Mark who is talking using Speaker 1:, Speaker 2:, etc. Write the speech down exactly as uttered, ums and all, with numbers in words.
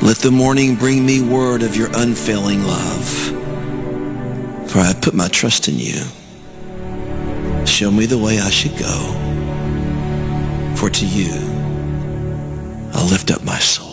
Speaker 1: Let the morning bring me word of your unfailing love, for I have put my trust in you. Show me the way I should go, for to you I'll lift up my soul.